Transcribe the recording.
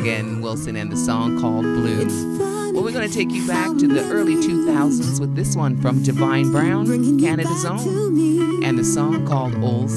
Megan Wilson and the song called Blue. Well, we're going to take you back to the early 2000s with this one from Divine Brown, Canada's Own, and the song called Old